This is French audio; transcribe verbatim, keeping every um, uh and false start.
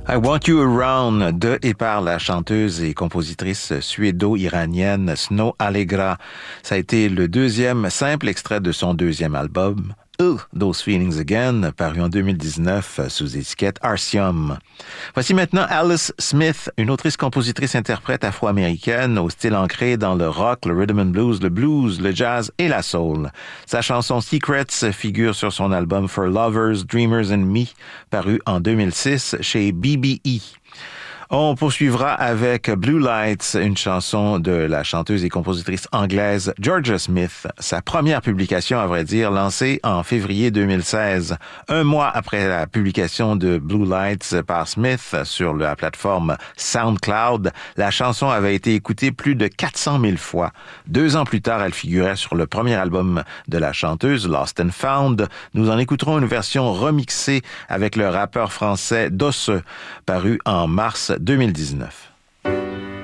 I Want You Around de et par la chanteuse et compositrice suédo-iranienne Snow Allegra. Ça a été le deuxième simple extrait de son deuxième album, Ugh, Those Feelings Again, paru en deux mille dix-neuf sous étiquette Arsium. Voici maintenant Alice Smith, une autrice-compositrice-interprète afro-américaine au style ancré dans le rock, le rhythm and blues, le blues, le jazz et la soul. Sa chanson Secrets figure sur son album For Lovers, Dreamers and Me, paru en deux mille six chez B B E. On poursuivra avec Blue Lights, une chanson de la chanteuse et compositrice anglaise Georgia Smith. Sa première publication, à vrai dire, lancée en février deux mille seize. Un mois après la publication de Blue Lights par Smith sur la plateforme SoundCloud, la chanson avait été écoutée plus de quatre cent mille fois. Deux ans plus tard, elle figurait sur le premier album de la chanteuse, Lost and Found. Nous en écouterons une version remixée avec le rappeur français Dosseux, paru en mars deux mille dix-neuf.